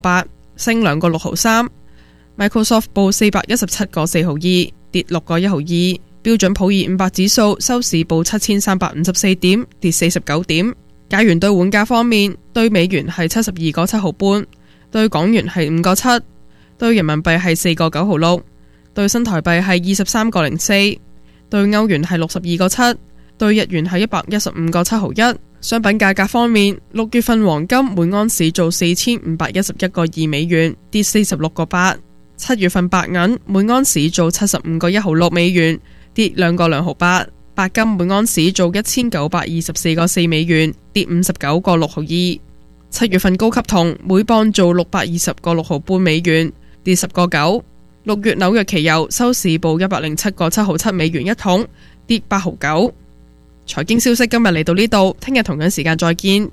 8，升2個6毫3。Microsoft 報417個4毫2，跌6個1毫2。標準普爾500指數收市報7354點，跌49點。加元兌換價方面，對美元係72個7毫半，對港元係5個7，對人民幣係4個9毫6，對新台幣係23個04，對歐元係62個7，對日元係115個7毫1。商品價格方面，6月份黃金每盎司做4511個2美元，跌46個8。7月份白銀每盎司做75個1毫6美元，跌2個2毫8。白金每盎司做1924個4美元，跌59個6毫2。7月份高級銅每磅做620個6毫半美元，跌10個9。6月紐約期油收市報107個7毫7美元一桶，跌8毫9。財經消息今日嚟到呢度，聽日同樣時間再見。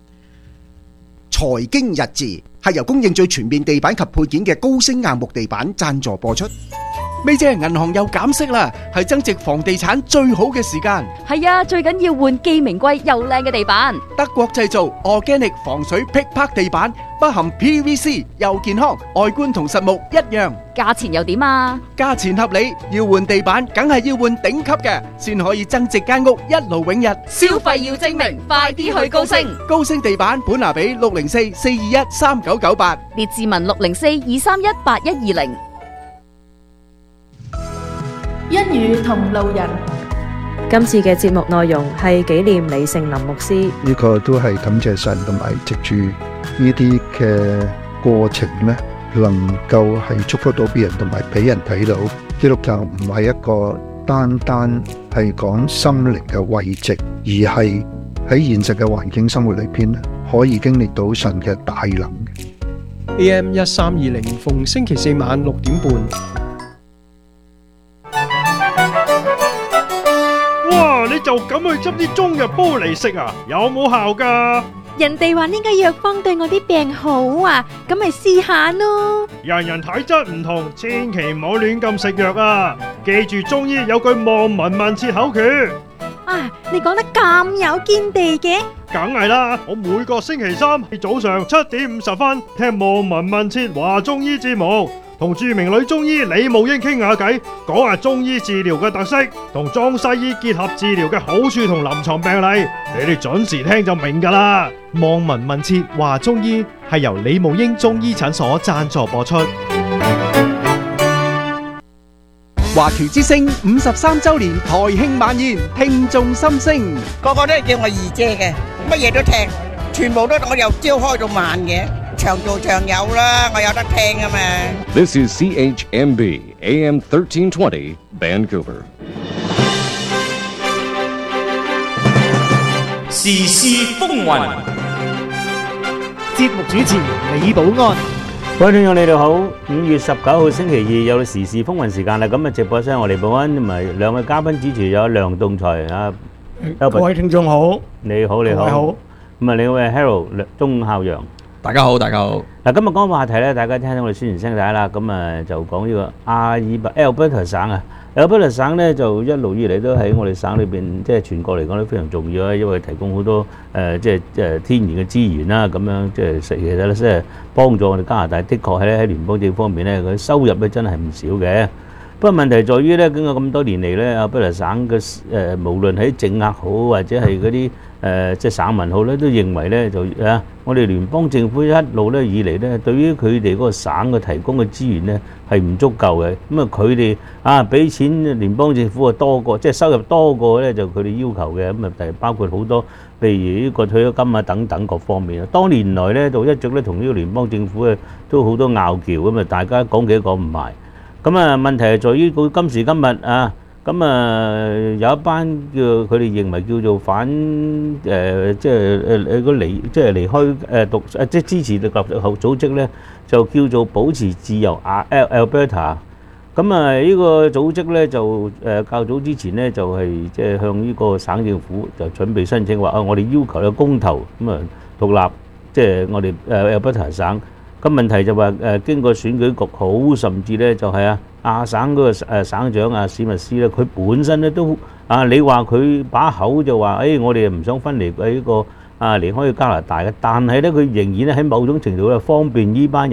財經日誌係由供應最全面地板及配件嘅高星硬木地板贊助播出。 咪姐，銀行又減息啦，係增值房地產最好嘅時間。 係啊，最緊要換既名貴又靚嘅地板。 德國製造 Organic 防水劈拍地板，不含 PVC， 又健康，外觀同實木一樣。 價錢又點啊？ 價錢合理，要換地板梗係要換頂級嘅，先可以增值間屋一勞永逸。 消費要精明，快啲去高星。 高星地板本拿比604-421-3998， 列治文604-231-8120。 一語同路人。 今次嘅節目內容係紀念李盛林牧師。 呢個都係感謝神，同埋藉住呢啲嘅過程呢，能夠係祝福到別人，同埋俾人睇到基督教唔係一個單單係講心靈嘅慰藉，而係喺現實嘅環境生活裏邊可以經歷到神嘅大能。 AM 1320逢星期四晚6點半。 哇！你就咁去執啲中藥煲嚟食啊？有冇效噶？ 人哋話呢個藥方對我啲病好啊，咁咪試下咯。 人人體質唔同，千祈唔好亂咁食藥啊！記住中醫有句望聞問切口訣。 啊，你講得咁有見地嘅？ 梗係啦，我每個星期三早上7點50分聽望聞問切話中醫節目，同著名女中醫李慕英傾下偈，講下中醫治療嘅特色，同中西醫結合治療嘅好處同臨床病例，你哋準時聽就明噶啦。 望聞問切話中醫係由李慕英中醫診所贊助播出。 華僑之聲53周年台慶晚宴，聽眾心聲， 個個都係叫我二姐嘅，乜嘢都聽，全部都我由朝開到晚嘅，長做長有啦，我有得聽啊嘛。 This is CHMB AM 1320 Vancouver。 時事風雲， 節目主持李寶安。 各位聽眾你哋好，5月19號星期二有時事風雲時間啦。咁啊，直播室我哋保安同埋兩位嘉賓主持有梁棟才啊， 各位聽眾好， 你好你好，咁啊，另外 Harold 鐘孝陽， 大家好大家好。 嗱，今日講個話題咧，大家聽到我哋宣傳聲帶啦，咁啊就講呢個阿爾伯 Alberta 省啊。Alberta 省咧就一路以嚟都喺我哋省裏邊，即係全國嚟講都非常重要啊，因為提供好多即係天然嘅資源啦，咁樣即係其實咧即係幫助我哋加拿大，的確係咧喺聯邦政府方面咧，佢收入咧真係唔少嘅。不過問題在於咧，經過咁多年嚟咧，Alberta 省嘅無論喺政客好或者係嗰啲即係省民好咧，都認為咧就我哋聯邦政府一路咧以嚟咧，對於佢哋嗰個省嘅提供嘅資源咧係唔足夠嘅。咁啊，佢哋俾錢聯邦政府啊多過，即係收入多過咧就佢哋要求嘅。咁啊，包括好多譬如呢個退休金啊等等各方面啊。多年來咧就一直咧同呢個聯邦政府都好多拗撬，咁啊，大家講幾都講唔埋。咁啊，問題係在於佢今時今日啊。咁啊，有一班佢哋認為叫做反即係離開即係支持獨立後組織咧，就叫做保持自由Alberta。咁啊，呢個組織咧就較早之前咧就係即係向呢個省政府就準備申請話我哋要求有公投咁啊獨立，即係我哋Alberta 省。咁問題就話經過選舉局好，甚至咧就係亞省嗰個省長史密斯咧，佢本身咧都你話佢把口就話我哋唔想分離喺呢個離開加拿大嘅，但係咧佢仍然咧喺某種程度咧方便呢班